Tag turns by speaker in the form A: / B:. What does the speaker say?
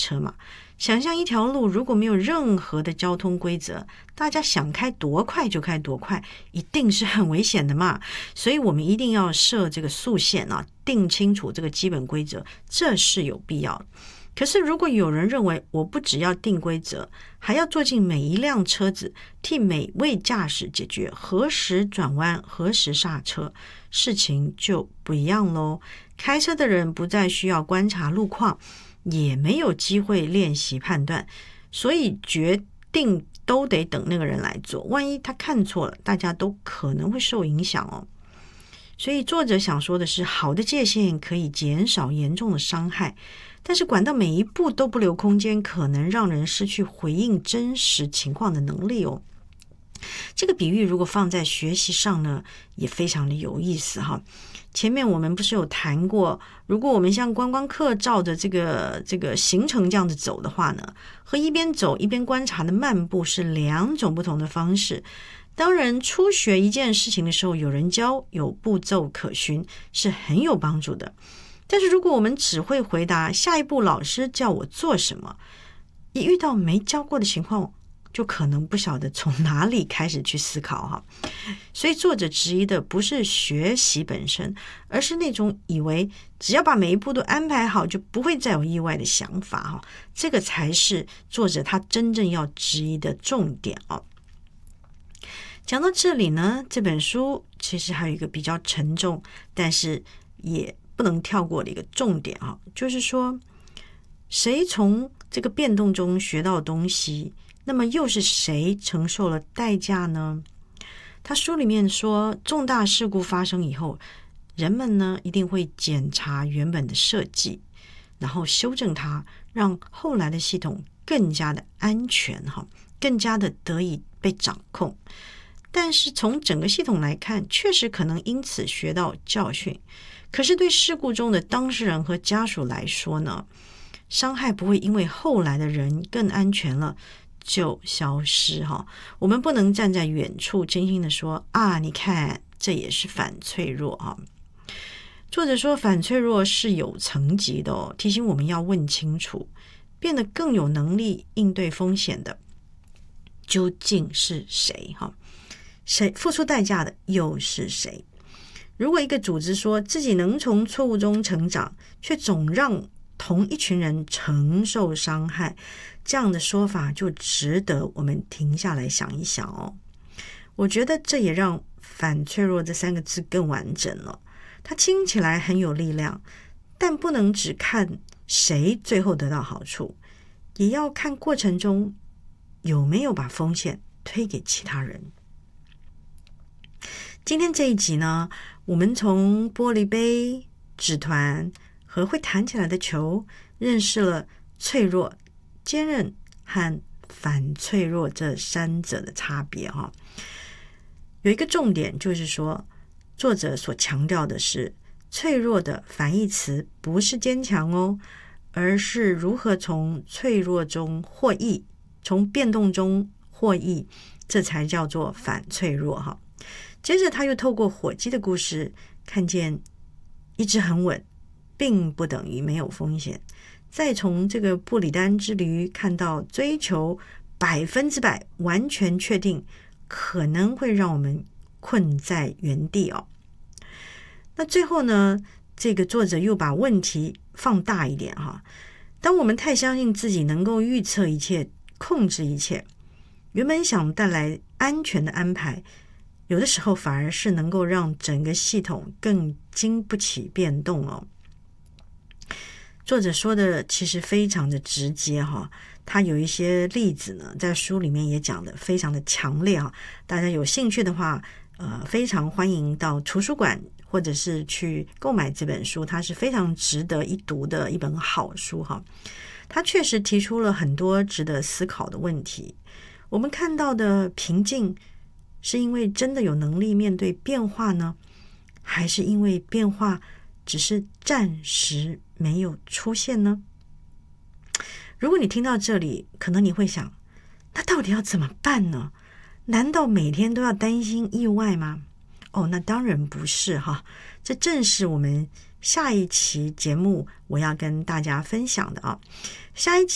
A: 车嘛。想象一条路如果没有任何的交通规则，大家想开多快就开多快，一定是很危险的嘛。所以我们一定要设这个速限啊，定清楚这个基本规则，这是有必要的。可是如果有人认为我不只要定规则，还要坐进每一辆车子，替每位驾驶解决何时转弯何时刹车，事情就不一样咯。开车的人不再需要观察路况，也没有机会练习判断，所以决定都得等那个人来做，万一他看错了，大家都可能会受影响哦。所以作者想说的是，好的界限可以减少严重的伤害，但是管到每一步都不留空间，可能让人失去回应真实情况的能力哦。这个比喻如果放在学习上呢，也非常的有意思哈。前面我们不是有谈过，如果我们像观光客照着这个行程这样子走的话呢，和一边走一边观察的漫步是两种不同的方式。当然，初学一件事情的时候，有人教，有步骤可循，是很有帮助的。但是如果我们只会回答下一步老师叫我做什么，一遇到没教过的情况，就可能不晓得从哪里开始去思考哈。所以作者质疑的不是学习本身，而是那种以为只要把每一步都安排好，就不会再有意外的想法哈。这个才是作者他真正要质疑的重点哦。讲到这里呢，这本书其实还有一个比较沉重，但是也不能跳过的一个重点啊，就是说，谁从这个变动中学到东西，那么又是谁承受了代价呢？他书里面说，重大事故发生以后，人们呢一定会检查原本的设计，然后修正它，让后来的系统更加的安全哈，更加的得以被掌控。但是从整个系统来看，确实可能因此学到教训。可是对事故中的当事人和家属来说呢，伤害不会因为后来的人更安全了就消失哈。我们不能站在远处真心的说啊，你看这也是反脆弱哈。作者说反脆弱是有层级的哦，提醒我们要问清楚，变得更有能力应对风险的究竟是谁哈？谁付出代价的又是谁？如果一个组织说自己能从错误中成长，却总让同一群人承受伤害，这样的说法就值得我们停下来想一想哦。我觉得这也让反脆弱这3个字更完整了。它听起来很有力量，但不能只看谁最后得到好处，也要看过程中有没有把风险推给其他人。今天这一集呢，我们从玻璃杯、纸团和会弹起来的球，认识了脆弱、坚韧和反脆弱这3者的差别哈。有一个重点就是说，作者所强调的是，脆弱的反义词不是坚强哦，而是如何从脆弱中获益，从变动中获益，这才叫做反脆弱哈。接着他又透过火鸡的故事，看见一直很稳并不等于没有风险，再从这个布里丹之驴看到追求100%完全确定可能会让我们困在原地哦。那最后呢，这个作者又把问题放大一点哈。当我们太相信自己能够预测一切、控制一切，原本想带来安全的安排，有的时候反而是能够让整个系统更经不起变动哦。作者说的其实非常的直接哈，他有一些例子呢，在书里面也讲的非常的强烈哈。大家有兴趣的话，非常欢迎到图书馆或者是去购买这本书，它是非常值得一读的一本好书哈。他确实提出了很多值得思考的问题。我们看到的平静，是因为真的有能力面对变化呢，还是因为变化只是暂时没有出现呢？如果你听到这里，可能你会想，那到底要怎么办呢？难道每天都要担心意外吗？那当然不是哈，这正是我们下一期节目我要跟大家分享的啊。下一集